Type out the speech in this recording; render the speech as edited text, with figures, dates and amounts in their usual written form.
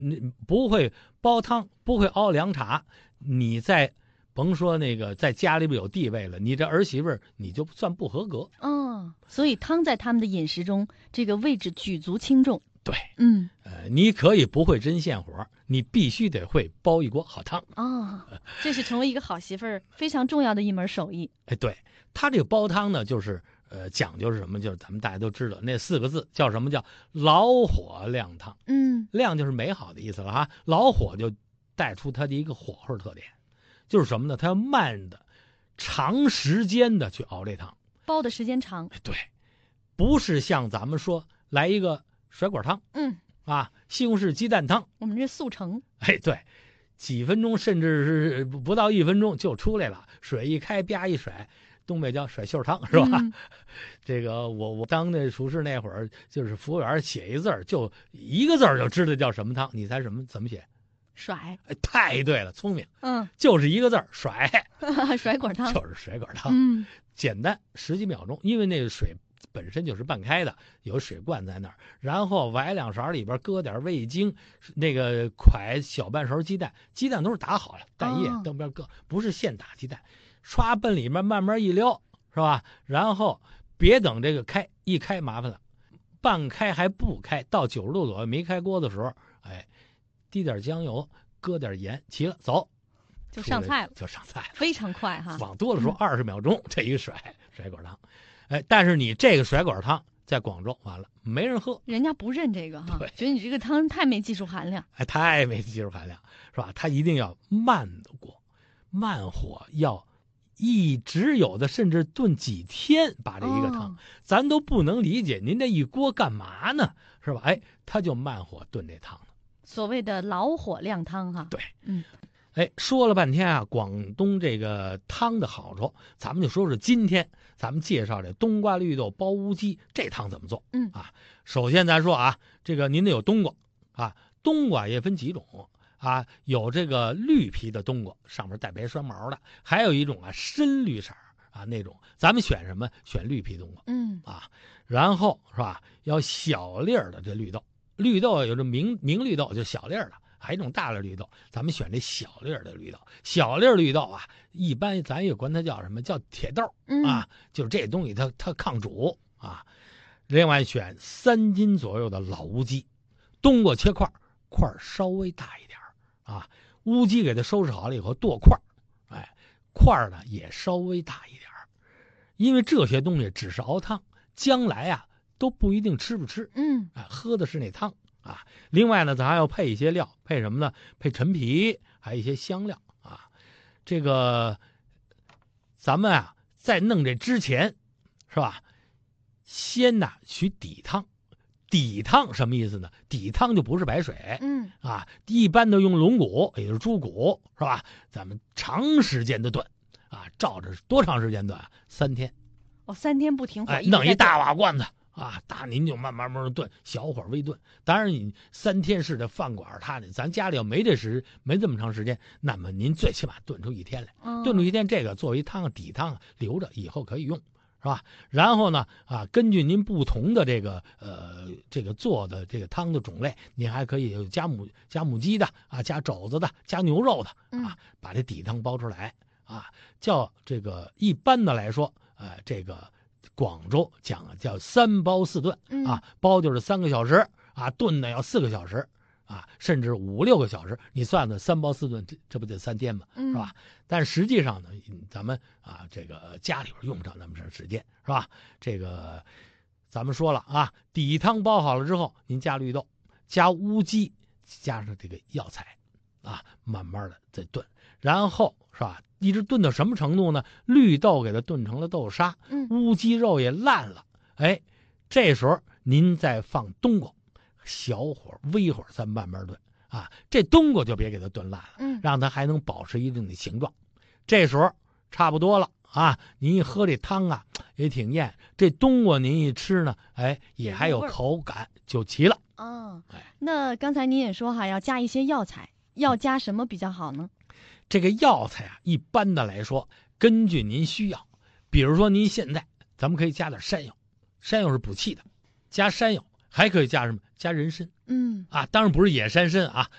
你不会煲汤，不会熬凉茶，你甭说那个在家里边有地位了，你这儿媳妇儿你就算不合格。 所以汤在他们的饮食中这个位置举足轻重。 对，你可以不会针线活，你必须得会煲一锅好汤。 这是成为一个好媳妇儿非常重要的一门手艺。 对，他这个煲汤呢，就是讲究是什么？就是咱们大家都知道那4个字叫什么？叫老火靓汤。靓就是美好的意思了哈。老火就带出它的一个火候特点，就是什么呢？它要慢的、长时间的去熬这汤， 煲的时间长。 对，不是像咱们说来一个甩果汤，西红柿鸡蛋汤， 我们这速成。 对，几分钟甚至是不到1分钟就出来了，水一开啪一甩，东北叫甩袖汤是吧？这个我当那厨师那会儿，就是服务员写一字儿，就一个字儿就知道叫什么汤，你猜怎么写？ 甩。 太对了，聪明。就是一个字儿甩。 甩果汤就是甩果汤。简单，10几秒钟，因为那个水本身就是半开的，有水罐在那儿，然后崴2勺里边搁点味精，那个㧟小半勺鸡蛋，鸡蛋都是打好了，蛋液灯边搁，不是现打鸡蛋，刷奔里面慢慢一撩，是吧？然后别等这个一开麻烦了，半开还不开，到90度左右没开锅的时候，滴点酱油，搁点盐，齐了，走， 就上菜了，非常快哈。 往多了说20秒钟，这一个甩果汤。但是你这个甩果汤在广州完了没人喝， 人家不认这个哈，觉得你这个汤太没技术含量。 太没技术含量是吧？它一定要慢的过，慢火，要一直有的甚至炖几天把这一个汤，咱都不能理解您这一锅干嘛呢？是吧？他就慢火炖这汤。 所谓的老火靓汤哈。 对，说了半天啊，广东这个汤的好处，咱们就说说今天咱们介绍这冬瓜绿豆煲乌鸡这汤怎么做。首先咱说啊，这个您得有冬瓜啊，冬瓜也分几种啊，有这个绿皮的冬瓜，上面带白栓毛的，还有一种啊深绿色啊那种，咱们选什么？选绿皮冬瓜。然后是吧，要小粒儿的这绿豆，绿豆有这明绿豆就小粒儿的。还有一种大粒绿豆，咱们选这小粒的绿豆。小粒绿豆啊，一般咱也管它叫什么？叫铁豆就是这东西它抗煮啊。另外选3斤左右的老乌鸡，冬瓜切块稍微大一点啊，乌鸡给它收拾好了以后剁块呢也稍微大一点，因为这些东西只是熬汤，将来啊都不一定吃不吃。喝的是那汤。另外呢，咱还要配一些料，配什么呢？配陈皮，还有一些香料啊。这个咱们啊，在弄这之前，是吧？先呢取底汤，底汤什么意思呢？底汤就不是白水，一般都用龙骨，也就是猪骨，是吧？咱们长时间的炖照着多长时间炖？3天。 3天不停火， 弄一大瓦罐子。大您就慢慢炖，小火微炖。当然，你3天式的饭馆，咱家里要没这么长时间，那么您最起码炖出1天来。炖出1天，这个作为汤底汤留着以后可以用，是吧？然后呢，根据您不同的这个做的这个汤的种类，您还可以有加母鸡的加肘子的，加牛肉的把这底汤煲出来叫这个一般的来说，这个。广州讲叫3煲4炖煲就是3个小时炖呢要4个小时甚至5、6个小时，你算算3煲4炖，这不得3天吗？是吧？但实际上呢，咱们这个家里边用不上那么长时间，是吧？这个咱们说了底汤煲好了之后，您加绿豆，加乌鸡，加上这个药材慢慢的再炖，然后是吧？一直炖到什么程度呢？绿豆给它炖成了豆沙，乌鸡肉也烂了，这时候您再放冬瓜，小火微火再慢慢炖这冬瓜就别给它炖烂了，让它还能保持一定的形状。这时候差不多了您一喝这汤也挺艳，这冬瓜您一吃呢，也还有口感，就齐了。 那刚才您也说要加一些药材，要加什么比较好呢？ 这个药材一般的来说，根据您需要，比如说您现在咱们可以加点山药，山药是补气的，加山药，还可以加什么？加人参。当然不是野山参